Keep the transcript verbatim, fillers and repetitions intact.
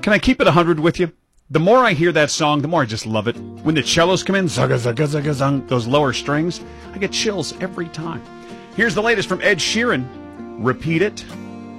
Can I keep it one hundred with you? The more I hear that song, the more I just love it. When the cellos come in, zaga, zaga, zaga, zung, those lower strings, I get chills every time. Here's the latest from Ed Sheeran. Repeat It.